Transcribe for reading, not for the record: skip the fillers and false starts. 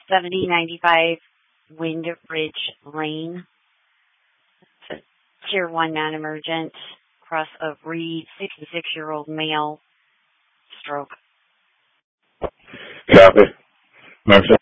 7095 Wind Ridge Lane. It's a Tier 1 non-emergent. Cross of Reed, 66-year-old male, stroke. Copy. Mark